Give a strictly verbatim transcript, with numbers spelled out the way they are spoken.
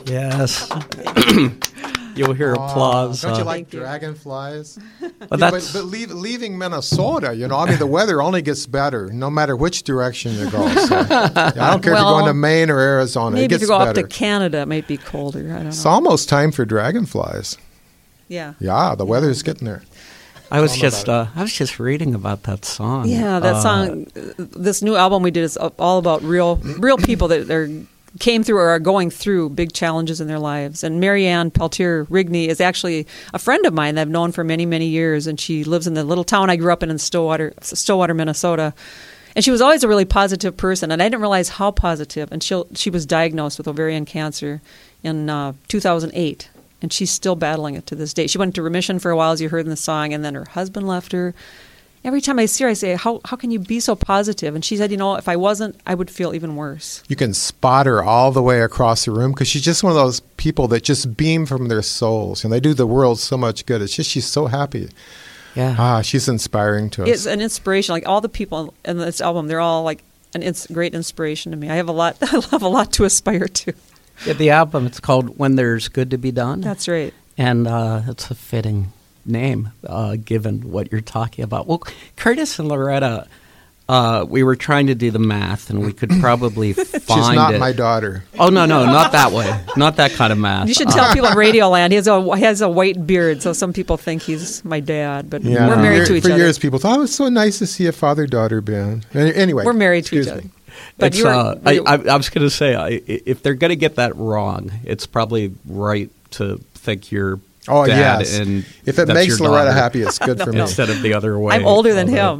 Yes. You'll hear applause. Don't you uh, like dragonflies? Well, Yeah, that's, but but leave, leaving Minnesota, you know, I mean, the weather only gets better no matter which direction you go. So, yeah, I don't care if Well, you're going to Maine or Arizona. It Maybe if gets you go better. up to Canada, it might be colder. I don't know. It's almost time for dragonflies. yeah. Yeah, the weather's getting there. I was Tell 'em just about uh, I was just reading about that song. Yeah, that Uh, song. This new album we did is all about real, real people that are came through or are going through big challenges in their lives. And Marianne Peltier Rigney is actually a friend of mine that I've known for many, many years, and she lives in the little town I grew up in in Stillwater, Stillwater, Minnesota. And she was always a really positive person, and I didn't realize how positive. And she she was diagnosed with ovarian cancer in uh, two thousand eight. And she's still battling it to this day. She went into remission for a while, as you heard in the song, and then her husband left her. Every time I see her, I say, how how can you be so positive? And she said, you know, if I wasn't, I would feel even worse. You can spot her all the way across the room because she's just one of those people that just beam from their souls, and they do the world so much good. It's just she's so happy. Yeah. Ah, she's inspiring to us. It's an inspiration. Like all the people in this album, they're all like an ins- great inspiration to me. I have a lot. I have a lot to aspire to. Yeah, the album, it's called When There's Good to Be Done. That's right. And uh, it's a fitting name, uh, given what you're talking about. Well, Curtis and Loretta, uh, we were trying to do the math, and we could probably find She's not it. my daughter. Oh, no, no, not that way. Not that kind of math. You should Uh, tell people in Radioland he has a he has a white beard, so some people think he's my dad. But Yeah, we're married For- to each for other. years, people thought, oh, it's so nice to see a father-daughter band. Any- Anyway. We're married to each excuse other. me. But It's, you were, uh, were I, you- I, I was going to say, I, if they're going to get that wrong, it's probably right to think you're Oh, dad yes. and If it that's makes your Loretta daughter happy, it's good for me. instead of the other way. I'm older than Although-